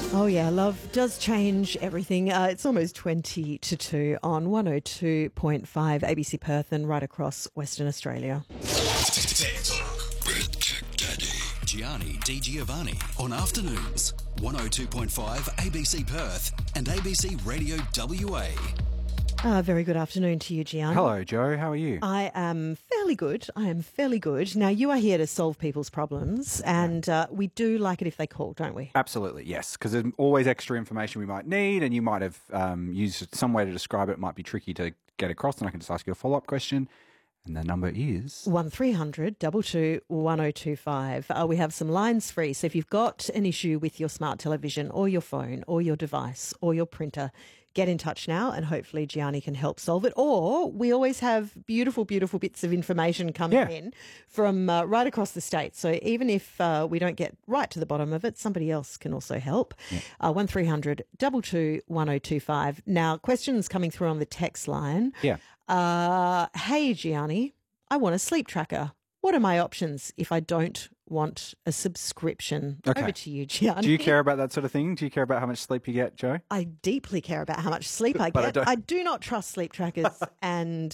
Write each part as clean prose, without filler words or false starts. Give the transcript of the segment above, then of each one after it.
Oh, yeah, love does change everything. It's almost 20 to 2 on 102.5 ABC Perth and right across Western Australia. Tech Talk with Tech Daddy. Gianni Di Giovanni on afternoons. 102.5 ABC Perth and ABC Radio WA. Very good afternoon to you, Gianni. Hello, Joe. How are you? I am fairly good. Now, you are here to solve people's problems, and we do like it if they call, don't we? Absolutely, yes, because there's always extra information we might need, and you might have used some way to describe it. It might be tricky to get across, and I can just ask you a follow-up question. And the number is 1300 22 1025. We have some lines free. So if you've got an issue with your smart television or your phone or your device or your printer, get in touch now and hopefully Gianni can help solve it. Or we always have beautiful, beautiful bits of information coming in from right across the state. So even if we don't get right to the bottom of it, somebody else can also help. 1300 22 1025. Now, questions coming through on the text line. Yeah. Hey, Gianni, I want a sleep tracker. What are my options if I don't want a subscription? Okay. Over to you, Gianni. Do you care about that sort of thing? Do you care about how much sleep you get, Joe? I deeply care about how much sleep I But I get. don't- I do not trust sleep trackers, and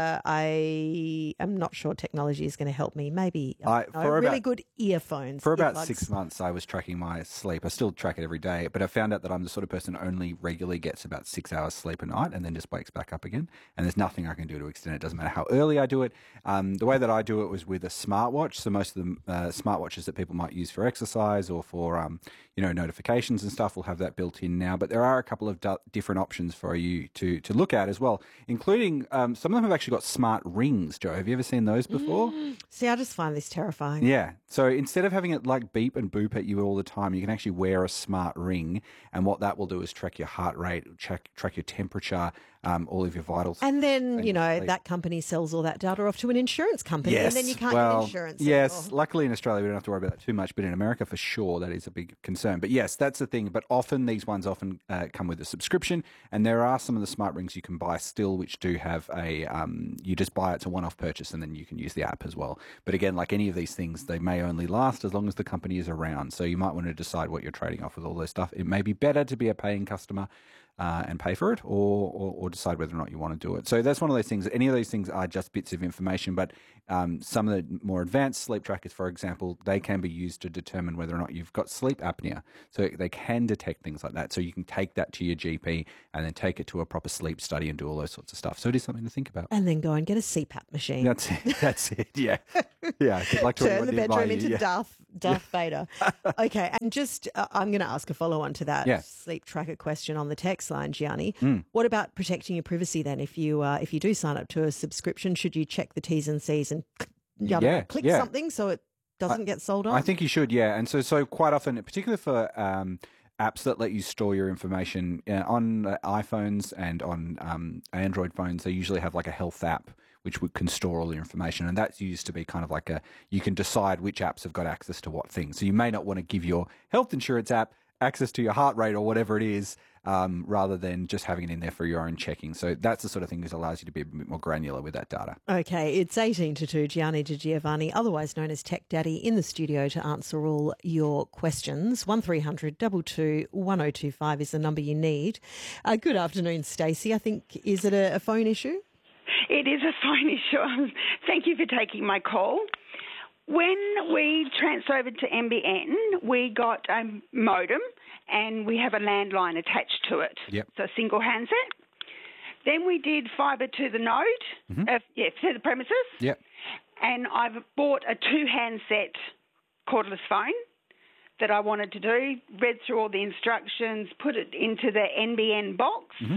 I am not sure technology is going to help me. Maybe For really about- good earphones. For about earplugs. 6 months, I was tracking my sleep. I still track it every day, but I found out that I'm the sort of person who only regularly gets about 6 hours sleep a night and then just wakes back up again. And there's nothing I can do to extend it. It doesn't matter how early I do it. The way that I do it was with a smartwatch. So most of the smartwatches that people might use for exercise or for notifications and stuff will have that built in now. But there are a couple of different options for you to look at as well, including some of them have actually got smart rings. Joe, have you ever seen those before? See, I just find this terrifying. Yeah. So instead of having it like beep and boop at you all the time, you can actually wear a smart ring. And what that will do is track your heart rate, track your temperature, all of your vitals. And then, and sleep. that company sells all that data off to an insurance company, and then you can't get insurance Yes. anymore. Luckily in Australia, we don't have to worry about that too much. But in America, for sure, that is a big concern. But yes, that's the thing. But often these ones come with a subscription. And there are some of the smart rings you can buy still, which do have you just buy it. It's a one-off purchase, and then you can use the app as well. But again, like any of these things, they may only last as long as the company is around. So you might want to decide what you're trading off with all this stuff. It may be better to be a paying customer and pay for it, or decide whether or not you want to do it. So that's one of those things. Any of these things are just bits of information, but some of the more advanced sleep trackers, for example, they can be used to determine whether or not you've got sleep apnea. So they can detect things like that. So you can take that to your GP and then take it to a proper sleep study and do all those sorts of stuff. So it is something to think about. And then go and get a CPAP machine. That's it. That's it. Yeah. Yeah. I'd like to Turn the bedroom into yeah. Darth Vader. Okay, and just I'm going to ask a follow-on to that sleep tracker question on the text line, Gianni. What about protecting your privacy then? If you do sign up to a subscription, should you check the T's and C's and click something so it doesn't get sold on? I think you should, yeah. And so quite often, particularly for apps that let you store your information on iPhones and on Android phones, they usually have like a health app which can store all your information. And that's used to be kind of like you can decide which apps have got access to what things. So you may not want to give your health insurance app access to your heart rate or whatever it is, rather than just having it in there for your own checking. So that's the sort of thing that allows you to be a bit more granular with that data. Okay, it's 18 to 2. Gianni Di Giovanni, otherwise known as Tech Daddy, in the studio to answer all your questions. 1300 22 1025 is the number you need. Good afternoon, Stacey. I think, is it a phone issue? It is a phone issue. Thank you for taking my call. When we transferred over to NBN, we got a modem and we have a landline attached to it. Yep. So a single handset. Then we did fibre to the node, to the premises. Yep. And I've bought a 2-handset cordless phone that I wanted to do, read through all the instructions, put it into the NBN box. Mm-hmm.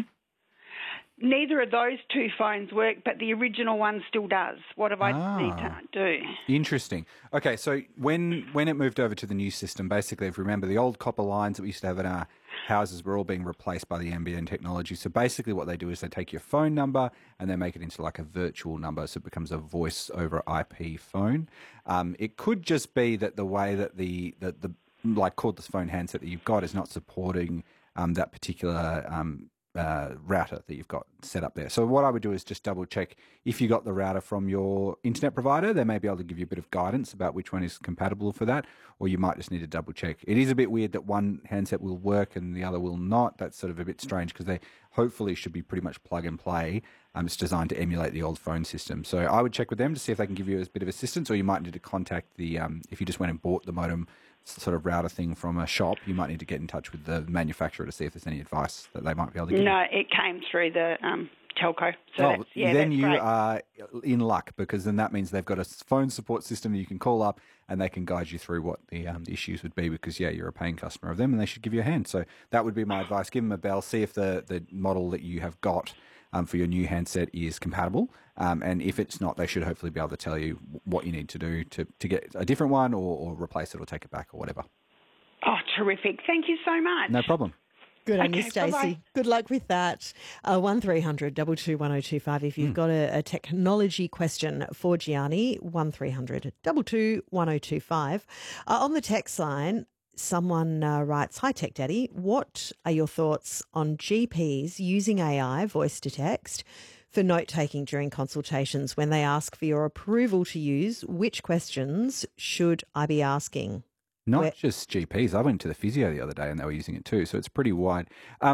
Neither of those two phones work, but the original one still does. What have I need to do? Interesting. Okay, so when it moved over to the new system, basically, if you remember, the old copper lines that we used to have in our houses were all being replaced by the NBN technology. So basically what they do is they take your phone number and they make it into like a virtual number, so it becomes a voice over IP phone. It could just be that the way that the like cordless phone handset that you've got is not supporting that particular router that you've got set up there. So what I would do is just double check if you got the router from your internet provider. They may be able to give you a bit of guidance about which one is compatible for that, or you might just need to double check. It is a bit weird that one handset will work and the other will not. That's sort of a bit strange because they hopefully should be pretty much plug and play. It's designed to emulate the old phone system. So I would check with them to see if they can give you a bit of assistance, or you might need to contact the, if you just went and bought the modem sort of router thing from a shop, you might need to get in touch with the manufacturer to see if there's any advice that they might be able to give you. No, it came through the telco. So then you great. are in luck, because then that means they've got a phone support system that you can call up and they can guide you through what the issues would be, because, you're a paying customer of them and they should give you a hand. So that would be my advice. Give them a bell, see if the model that you have got for your new handset is compatible. And if it's not, they should hopefully be able to tell you what you need to do to get a different one or replace it or take it back or whatever. Oh, terrific. Thank you so much. No problem. Good on you, Okay, Stacey. bye-bye. Good luck with that. 1300 22 1025. If you've got a technology question for Gianni, 1300 22 1025. On the text line, someone writes, "Hi, Tech Daddy. What are your thoughts on GPs using AI, voice to text, for note-taking during consultations when they ask for your approval to use? Which questions should I be asking?" Not just GPs. I went to the physio the other day and they were using it too, so it's pretty wide.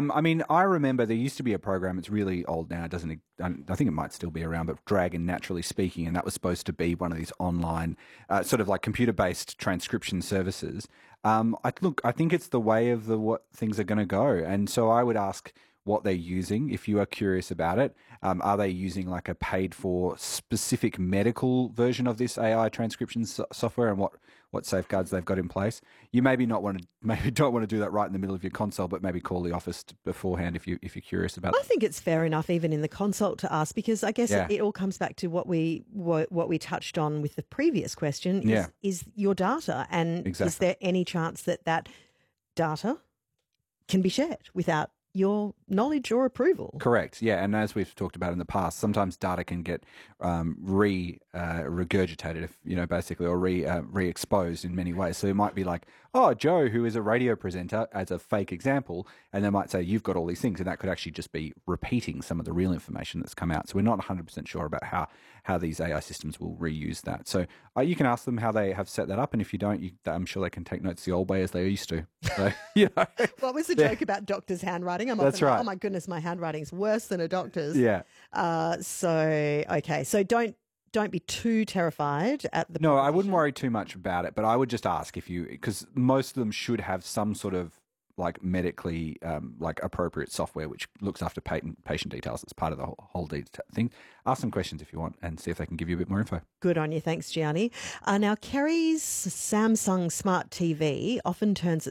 I remember there used to be a program, it's really old now, I think it might still be around, but Dragon Naturally Speaking, and that was supposed to be one of these online sort of like computer-based transcription services. I think it's the way of what things are going to go, and so I would ask what they're using if you are curious about it. Are they using like a paid-for specific medical version of this AI transcription software, and what safeguards they've got in place? You maybe don't want to do that right in the middle of your consult, but maybe call the office beforehand if you're curious about. I think it's fair enough, even in the consult, to ask, because I guess it all comes back to what we touched on with the previous question. Is your data, and is there any chance that data can be shared without your knowledge or approval? Correct. Yeah, and as we've talked about in the past, sometimes data can get regurgitated, basically, or re-exposed in many ways. So it might be like, oh, Joe, who is a radio presenter, as a fake example, and they might say you've got all these things, and that could actually just be repeating some of the real information that's come out. So we're not 100% sure about how these AI systems will reuse that. So you can ask them how they have set that up, and if you don't, I'm sure they can take notes the old way as they used to. So What was the joke about doctors' handwriting? That's right. Oh my goodness, my handwriting's worse than a doctor's. Yeah. So don't be too terrified at the. No, I wouldn't worry too much about it, but I would just ask because most of them should have some sort of like medically appropriate software which looks after patient details. It's part of the whole thing. Ask some questions if you want and see if they can give you a bit more info. Good on you. Thanks, Gianni. Now, Kerry's Samsung Smart TV often turns